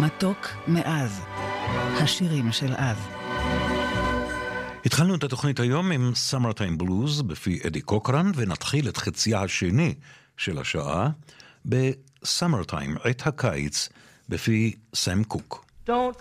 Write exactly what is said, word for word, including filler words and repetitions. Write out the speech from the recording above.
מתוק מאז, השירים של אז. התחלנו את התוכנית היום עם Summertime Blues בפי אדי קוקרן, ונתחיל את חציה השני של השעה ב-Summertime, עת הקיץ, בפי סם קוק. Don't